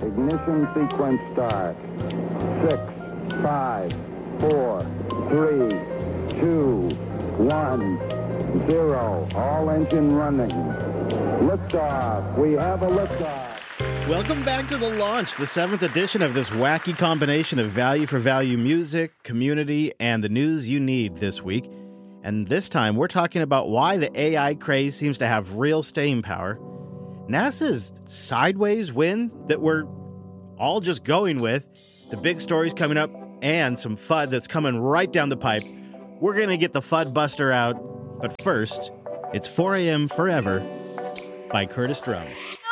Ignition sequence start. 6, 5, 4, 3, 2, 1, 0. All engine running. Liftoff. We have a liftoff. Welcome back to The Launch, the 7th edition of this wacky combination of value-for-value music, community, and the news you need this week. And this time, we're talking about why the AI craze seems to have real staying power, NASA's sideways win that we're all just going with, the big stories coming up, and some FUD that's coming right down the pipe. We're going to get the FUD buster out, but first, it's 4 a.m. Forever by Curtis Drums.